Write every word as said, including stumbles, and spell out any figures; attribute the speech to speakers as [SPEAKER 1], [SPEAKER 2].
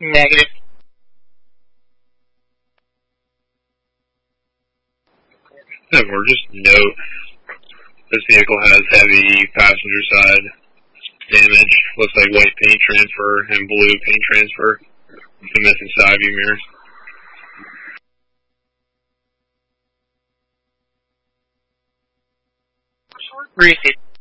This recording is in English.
[SPEAKER 1] Negative.
[SPEAKER 2] Or just note, this vehicle has heavy passenger side damage. Looks like white paint transfer and blue paint transfer with the missing side view mirrors.
[SPEAKER 1] Receive.